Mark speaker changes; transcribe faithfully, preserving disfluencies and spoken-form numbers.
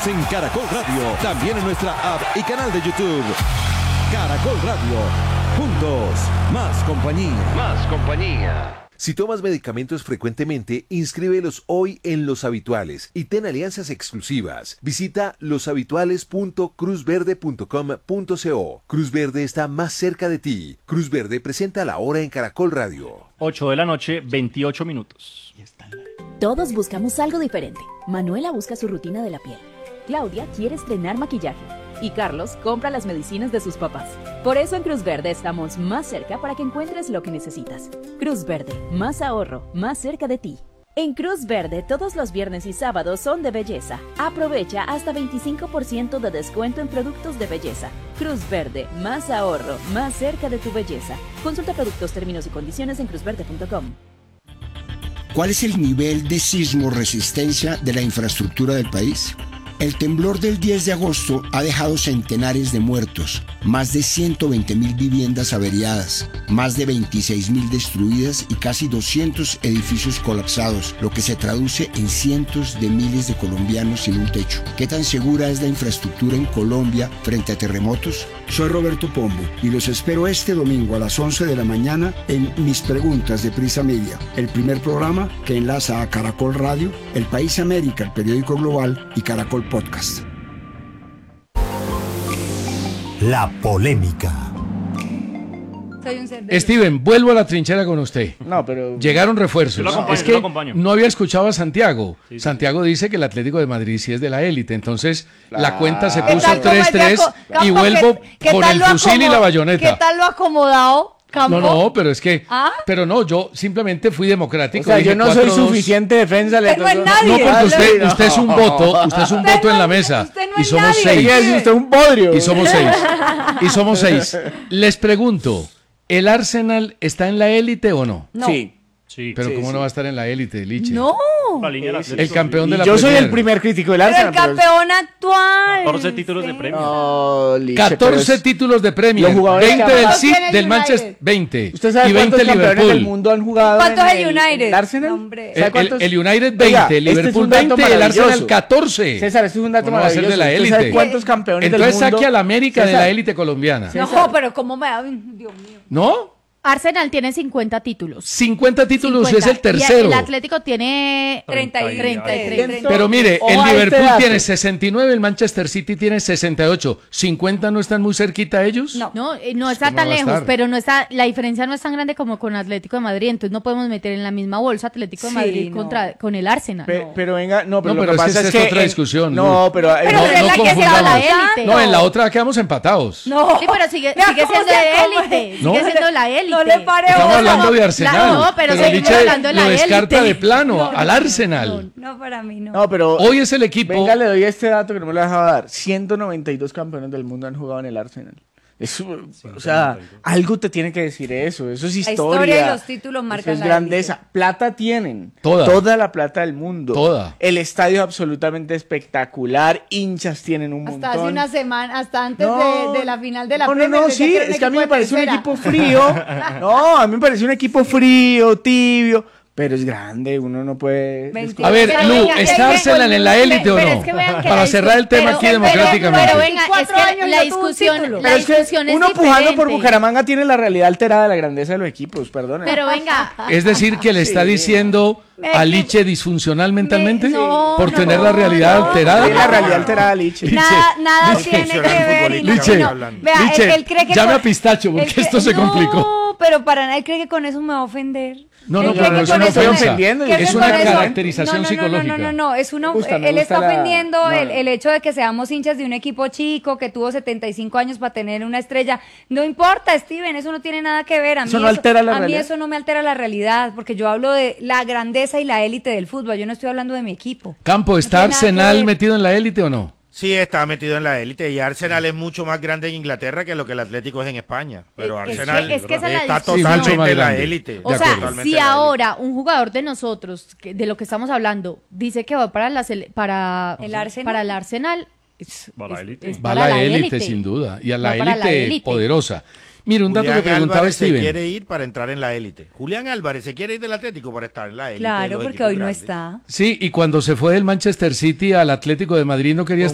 Speaker 1: Escúchanos en Caracol Radio, también en nuestra app y canal de YouTube. Caracol Radio, juntos, más compañía. Más compañía. Si tomas medicamentos frecuentemente, inscríbelos hoy en Los Habituales y ten alianzas exclusivas. Visita los habituales punto cruz verde punto com punto co. Cruz Verde está más cerca de ti. Cruz Verde presenta la hora en Caracol Radio.
Speaker 2: ocho de la noche, veintiocho minutos.
Speaker 3: Todos buscamos algo diferente. Manuela busca su rutina de la piel. Claudia quiere estrenar maquillaje. Y Carlos compra las medicinas de sus papás. Por eso en Cruz Verde estamos más cerca para que encuentres lo que necesitas. Cruz Verde, más ahorro, más cerca de ti. En Cruz Verde todos los viernes y sábados son de belleza. Aprovecha hasta veinticinco por ciento de descuento en productos de belleza. Cruz Verde, más ahorro, más cerca de tu belleza. Consulta productos, términos y condiciones en cruz verde punto com.
Speaker 4: ¿Cuál es el nivel de sismo resistencia de la infraestructura del país? El temblor del diez de agosto ha dejado centenares de muertos, más de ciento veinte mil viviendas averiadas, más de veintiséis mil destruidas y casi doscientos edificios colapsados, lo que se traduce en cientos de miles de colombianos sin un techo. ¿Qué tan segura es la infraestructura en Colombia frente a terremotos? Soy Roberto Pombo y los espero este domingo a las once de la mañana en Mis Preguntas de Prisa Media, el primer programa que enlaza a Caracol Radio, El País América, el periódico global, y Caracol Podcast.
Speaker 5: La polémica.
Speaker 6: Steven, vuelvo a la trinchera con usted.
Speaker 7: No, pero...
Speaker 6: Llegaron refuerzos.
Speaker 2: Yo lo acompaño,
Speaker 6: es
Speaker 2: yo
Speaker 6: que
Speaker 2: lo acompaño.
Speaker 6: no había escuchado a Santiago.
Speaker 2: Sí, sí.
Speaker 6: Santiago dice que el Atlético de Madrid sí es de la élite. Entonces,
Speaker 7: Claro.
Speaker 6: la cuenta se
Speaker 7: ¿Qué
Speaker 6: puso
Speaker 8: tal,
Speaker 6: tres tres
Speaker 8: Campo,
Speaker 6: y vuelvo
Speaker 8: ¿qué- qué
Speaker 6: con
Speaker 8: tal
Speaker 6: el
Speaker 8: lo
Speaker 6: fusil y
Speaker 8: acomo-
Speaker 6: la bayoneta.
Speaker 8: ¿Qué tal lo acomodado, Campo?
Speaker 6: No, no, pero es que...
Speaker 8: ¿Ah?
Speaker 6: Pero no, yo simplemente fui democrático.
Speaker 7: O sea,
Speaker 6: dije
Speaker 7: yo no soy
Speaker 6: cuatro dos.
Speaker 7: suficiente defensa. le-
Speaker 8: Usted no es
Speaker 6: No,
Speaker 8: nadie.
Speaker 6: porque usted,
Speaker 7: No.
Speaker 6: usted es un voto, usted es un
Speaker 8: Usted
Speaker 6: voto en
Speaker 8: no-
Speaker 6: la mesa.
Speaker 8: usted no
Speaker 6: Y
Speaker 8: es
Speaker 6: somos
Speaker 8: nadie.
Speaker 6: seis.
Speaker 7: Oiga, si usted es un bodrio.
Speaker 6: Y somos seis. Y somos seis. Les pregunto, ¿el Arsenal está en la élite o no?
Speaker 8: No.
Speaker 7: Sí.
Speaker 2: Sí.
Speaker 6: Pero
Speaker 7: Sí,
Speaker 6: ¿cómo
Speaker 7: sí.
Speaker 6: no va a estar en la élite, Liche?
Speaker 8: No.
Speaker 2: La línea del
Speaker 7: Sí,
Speaker 2: Atlético.
Speaker 6: El campeón de
Speaker 7: Y
Speaker 6: la
Speaker 7: yo soy
Speaker 6: Premier.
Speaker 7: el primer crítico del
Speaker 8: Pero el
Speaker 7: Arsenal.
Speaker 8: campeón actual.
Speaker 2: catorce títulos de premio.
Speaker 7: No, Liche, pero
Speaker 6: catorce
Speaker 7: es-
Speaker 6: títulos de Premier,
Speaker 7: Los jugadores
Speaker 6: veinte
Speaker 7: que
Speaker 6: del
Speaker 7: han-
Speaker 6: City,
Speaker 8: ¿Cuántos tiene el
Speaker 6: del Manchester,
Speaker 8: United?
Speaker 6: veinte.
Speaker 7: ¿Usted sabe
Speaker 6: y
Speaker 7: cuántos
Speaker 6: veinte
Speaker 7: campeones
Speaker 6: Liverpool.
Speaker 7: del mundo han jugado
Speaker 8: ¿Cuántos
Speaker 7: en
Speaker 8: el United?
Speaker 7: el Arsenal?
Speaker 8: No, hombre.
Speaker 6: El,
Speaker 7: ¿Sabe
Speaker 6: el-
Speaker 7: cuántos?
Speaker 6: el United
Speaker 7: Oiga,
Speaker 6: veinte,
Speaker 7: este es
Speaker 6: Liverpool
Speaker 7: un dato
Speaker 6: veinte y el Arsenal
Speaker 7: maravilloso.
Speaker 6: catorce.
Speaker 7: César, esto es un dato
Speaker 6: ¿Cómo va a ser
Speaker 7: maravilloso.
Speaker 6: de la
Speaker 7: ¿Usted sabe
Speaker 6: élite?
Speaker 7: cuántos campeones del
Speaker 6: Entonces
Speaker 7: mundo?
Speaker 6: saque a la América de
Speaker 7: César,
Speaker 6: la élite colombiana.
Speaker 8: No, pero ¿cómo me da? Dios mío.
Speaker 6: ¿No?
Speaker 9: Arsenal tiene cincuenta títulos.
Speaker 6: cincuenta títulos
Speaker 9: cincuenta.
Speaker 6: es el tercero.
Speaker 9: Y el Atlético tiene
Speaker 8: treinta y
Speaker 2: treinta y
Speaker 8: tres.
Speaker 6: Pero mire,
Speaker 7: Ojo
Speaker 6: el
Speaker 7: a este
Speaker 6: Liverpool
Speaker 7: dato.
Speaker 6: tiene sesenta y nueve, el Manchester City tiene sesenta y ocho. ¿cincuenta no están muy cerquita ellos?
Speaker 8: No.
Speaker 9: No, eh, no está
Speaker 6: ¿Cómo
Speaker 9: tan
Speaker 6: va a
Speaker 9: lejos,
Speaker 6: estar?
Speaker 9: pero no está, la diferencia no es tan grande como con Atlético de Madrid, entonces no podemos meter en la misma bolsa Atlético de
Speaker 8: Sí,
Speaker 9: Madrid
Speaker 8: no.
Speaker 9: contra con el Arsenal.
Speaker 7: Pe- Pero venga, no, pero
Speaker 6: No,
Speaker 7: lo
Speaker 6: pero
Speaker 7: que
Speaker 6: es que
Speaker 7: pasa
Speaker 6: esa
Speaker 7: es
Speaker 6: es
Speaker 7: que...
Speaker 6: otra
Speaker 7: en-
Speaker 6: discusión,
Speaker 7: No,
Speaker 6: Luz.
Speaker 7: pero...
Speaker 8: Pero
Speaker 6: No,
Speaker 8: es
Speaker 6: no
Speaker 8: la que está
Speaker 6: confundamos.
Speaker 8: la
Speaker 9: élite.
Speaker 6: No, en la otra quedamos empatados.
Speaker 8: No.
Speaker 9: Sí, pero sigue,
Speaker 8: Vea
Speaker 9: sigue
Speaker 8: cómo
Speaker 9: siendo
Speaker 8: se
Speaker 9: de
Speaker 8: acomode.
Speaker 9: élite,
Speaker 6: ¿No?
Speaker 9: sigue siendo la élite.
Speaker 8: No le pare
Speaker 6: Estamos
Speaker 8: bola.
Speaker 6: hablando de
Speaker 9: La-
Speaker 6: Arsenal.
Speaker 9: no, pero seguimos
Speaker 6: Liche
Speaker 9: hablando de la
Speaker 6: lo descarta
Speaker 9: élite.
Speaker 6: de plano
Speaker 8: No, no,
Speaker 6: al
Speaker 8: no,
Speaker 6: Arsenal.
Speaker 8: No, para mí no.
Speaker 7: No, pero...
Speaker 6: Hoy es el equipo.
Speaker 7: Venga, le doy este dato que no me lo dejaba dar. ciento noventa y dos campeones del mundo han jugado en el Arsenal. Eso, o sea, algo te tiene que decir eso. Eso es
Speaker 8: La
Speaker 7: historia.
Speaker 8: historia y los títulos marcan
Speaker 7: Eso es
Speaker 8: la
Speaker 7: grandeza.
Speaker 8: élite.
Speaker 7: Plata tienen.
Speaker 6: Toda.
Speaker 7: Toda la plata del mundo.
Speaker 6: Toda.
Speaker 7: El estadio es absolutamente espectacular. Hinchas tienen un
Speaker 8: Hasta
Speaker 7: montón.
Speaker 8: hace una semana, hasta antes
Speaker 7: No.
Speaker 8: de, de la final de la
Speaker 7: No, no,
Speaker 8: Premier,
Speaker 7: no,
Speaker 8: decía
Speaker 7: sí,
Speaker 8: que era un
Speaker 7: es que a mí
Speaker 8: equipo
Speaker 7: me
Speaker 8: de
Speaker 7: parece un
Speaker 8: tercera.
Speaker 7: equipo frío. No, a mí me parece un equipo frío, tibio, pero es grande, uno no puede...
Speaker 8: Mentira.
Speaker 6: A ver,
Speaker 8: Pero
Speaker 6: Lu,
Speaker 8: venga,
Speaker 6: ¿está
Speaker 8: es que-
Speaker 6: Arsenal en la élite o
Speaker 9: pero
Speaker 6: no?
Speaker 9: es que vean que
Speaker 6: Para
Speaker 9: la
Speaker 6: cerrar el
Speaker 9: discu-
Speaker 6: tema
Speaker 9: pero-
Speaker 6: aquí
Speaker 9: pero-
Speaker 6: democráticamente.
Speaker 9: Pero venga, es
Speaker 8: veinticuatro
Speaker 9: que
Speaker 8: años
Speaker 9: la
Speaker 8: no tuvo un
Speaker 9: discusión,
Speaker 8: título.
Speaker 9: la
Speaker 7: Pero es que
Speaker 9: discusión es
Speaker 7: uno pujando por
Speaker 9: diferente.
Speaker 7: Bucaramanga tiene la realidad alterada de la grandeza de los equipos, perdón.
Speaker 9: Pero venga,
Speaker 6: Es decir, que le está
Speaker 7: Sí.
Speaker 6: diciendo
Speaker 8: Me-
Speaker 6: a Liche disfuncional mentalmente
Speaker 8: no,
Speaker 6: por
Speaker 8: no,
Speaker 6: tener la realidad
Speaker 8: no.
Speaker 6: alterada.
Speaker 7: Tiene la realidad alterada, Liche.
Speaker 8: Nada, nada tiene que
Speaker 10: Disfuncional
Speaker 8: ver. y no-
Speaker 6: Liche,
Speaker 8: no, Vea, él-
Speaker 6: Liche,
Speaker 8: él cree que
Speaker 6: llame
Speaker 8: con-
Speaker 6: a Pistacho, porque
Speaker 8: él cree-
Speaker 6: esto se
Speaker 8: no,
Speaker 6: complicó.
Speaker 8: pero para nada, él cree que con eso me va a ofender.
Speaker 6: No, no,
Speaker 8: Él
Speaker 6: pero
Speaker 8: cree
Speaker 6: no
Speaker 8: que
Speaker 6: es
Speaker 8: con
Speaker 6: una
Speaker 8: eso me-
Speaker 6: ofensa.
Speaker 7: ofendiendo,
Speaker 8: que
Speaker 6: es
Speaker 8: con
Speaker 6: una
Speaker 8: eso-
Speaker 6: caracterización
Speaker 8: no, no,
Speaker 6: psicológica.
Speaker 8: No, no, no, no, es una,
Speaker 7: Me gusta, me
Speaker 8: él
Speaker 7: gusta
Speaker 8: está
Speaker 7: la-
Speaker 8: ofendiendo
Speaker 7: no,
Speaker 8: el,
Speaker 7: no.
Speaker 8: el hecho de que seamos hinchas de un equipo chico que tuvo setenta y cinco años para tener una estrella. No importa, Steven, eso no tiene nada que ver. A mí
Speaker 7: Eso no altera la
Speaker 8: a mí
Speaker 7: realidad.
Speaker 8: eso no me altera la realidad, porque yo hablo de la grandeza y la élite del fútbol. Yo no estoy hablando de mi equipo.
Speaker 6: Campo, ¿está
Speaker 8: No tiene nada que
Speaker 6: Arsenal
Speaker 8: ver.
Speaker 6: metido en la élite o no?
Speaker 10: Sí, está metido en la élite y Arsenal es mucho más grande en Inglaterra que lo que el Atlético es en España. Pero
Speaker 8: Es que-
Speaker 10: Arsenal
Speaker 8: es que esa es la
Speaker 10: está
Speaker 8: discusión.
Speaker 6: Sí, mucho
Speaker 10: totalmente
Speaker 6: más
Speaker 10: en la
Speaker 6: grande.
Speaker 10: élite.
Speaker 9: o
Speaker 6: De
Speaker 9: sea,
Speaker 6: acuerdo.
Speaker 9: si ahora un jugador de nosotros, que- de lo que estamos hablando, dice que va para la sele- para
Speaker 8: ¿El Arsenal?
Speaker 9: para el Arsenal, es,
Speaker 2: Va a la
Speaker 9: es-
Speaker 2: élite.
Speaker 9: es
Speaker 6: Va a
Speaker 9: para
Speaker 6: la
Speaker 9: la
Speaker 6: élite, sin duda. Y a la
Speaker 9: Va para la
Speaker 6: élite
Speaker 9: élite.
Speaker 6: poderosa. Mire, un dato
Speaker 10: Julián
Speaker 6: que preguntaba
Speaker 10: Álvarez se
Speaker 6: Steven.
Speaker 10: quiere ir para entrar en la élite. Julián Álvarez se quiere ir del Atlético para estar en la élite. de
Speaker 8: Claro,
Speaker 10: los
Speaker 8: porque
Speaker 10: equipos
Speaker 8: hoy no
Speaker 10: grandes.
Speaker 8: está.
Speaker 6: Sí, y cuando se fue del Manchester City al Atlético de Madrid no quería